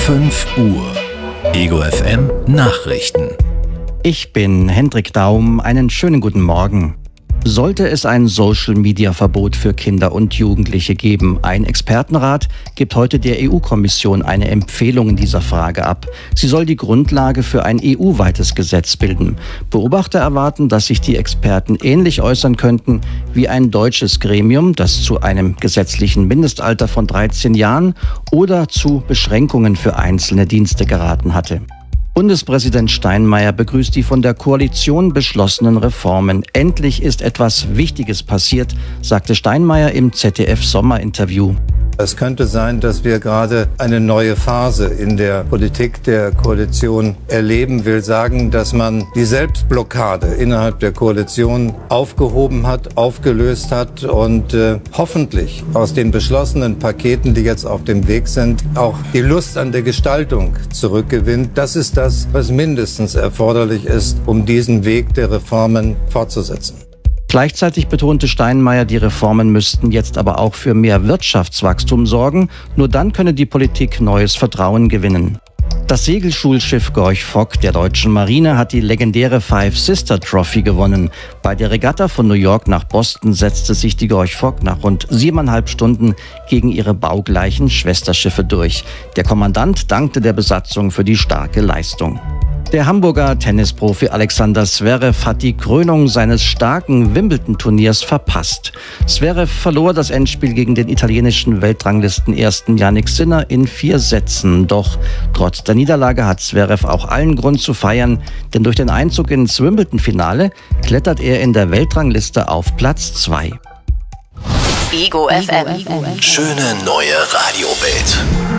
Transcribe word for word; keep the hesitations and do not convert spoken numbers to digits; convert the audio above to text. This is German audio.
fünf Uhr. Ego F M Nachrichten. Ich bin Hendrik Daum. Einen schönen guten Morgen. Sollte es ein Social-Media-Verbot für Kinder und Jugendliche geben? Ein Expertenrat gibt heute der E U-Kommission eine Empfehlung in dieser Frage ab. Sie soll die Grundlage für ein E U-weites Gesetz bilden. Beobachter erwarten, dass sich die Experten ähnlich äußern könnten wie ein deutsches Gremium, das zu einem gesetzlichen Mindestalter von dreizehn Jahren oder zu Beschränkungen für einzelne Dienste geraten hatte. Bundespräsident Steinmeier begrüßt die von der Koalition beschlossenen Reformen. Endlich ist etwas Wichtiges passiert, sagte Steinmeier im Z D F-Sommerinterview. Es könnte sein, dass wir gerade eine neue Phase in der Politik der Koalition erleben. Will sagen, dass man die Selbstblockade innerhalb der Koalition aufgehoben hat, aufgelöst hat und äh, hoffentlich aus den beschlossenen Paketen, die jetzt auf dem Weg sind, auch die Lust an der Gestaltung zurückgewinnt. Das ist das, was mindestens erforderlich ist, um diesen Weg der Reformen fortzusetzen. Gleichzeitig betonte Steinmeier, die Reformen müssten jetzt aber auch für mehr Wirtschaftswachstum sorgen. Nur dann könne die Politik neues Vertrauen gewinnen. Das Segelschulschiff Gorch Fock der deutschen Marine hat die legendäre Five Sister Trophy gewonnen. Bei der Regatta von New York nach Boston setzte sich die Gorch Fock nach rund siebeneinhalb Stunden gegen ihre baugleichen Schwesterschiffe durch. Der Kommandant dankte der Besatzung für die starke Leistung. Der Hamburger Tennisprofi Alexander Zverev hat die Krönung seines starken Wimbledon-Turniers verpasst. Zverev verlor das Endspiel gegen den italienischen Weltranglistenersten Jannik Sinner in vier Sätzen. Doch trotz der Niederlage hat Zverev auch allen Grund zu feiern, denn durch den Einzug ins Wimbledon-Finale klettert er in der Weltrangliste auf Platz zwei. Ego F M. Schöne neue Radiowelt.